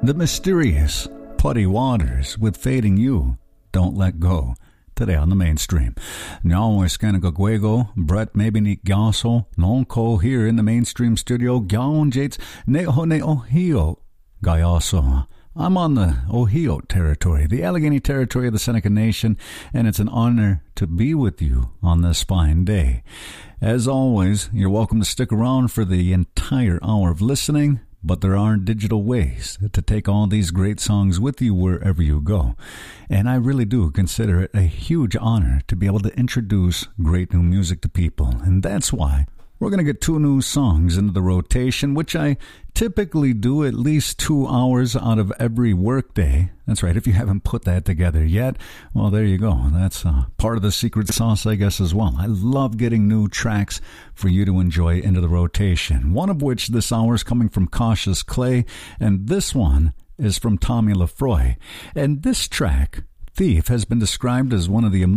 The mysterious Putty Waters with Fading You, Don't Let Go. Today on the mainstream. Now we're Scanagaguego, Brett Mabinik Gaso, Nonko here in the mainstream studio, Gaon Jates, Neho Ohio Gayaso. I'm on the Ohio territory, the Allegheny territory of the Seneca Nation, and it's an honor to be with you on this fine day. As always, you're welcome to stick around for the entire hour of listening, but there are digital ways to take all these great songs with you wherever you go. And I really do consider it a huge honor to be able to introduce great new music to people. And that's why we're going to get 2 new songs into the rotation, which I typically do at least 2 hours out of every workday. That's right. If you haven't put that together yet, well, there you go. That's part of the secret sauce, I guess, as well. I love getting new tracks for you to enjoy into the rotation. One of which this hour is coming from Cautious Clay, and this one is from Tommy Lefroy. And this track, Thief, has been described as one of the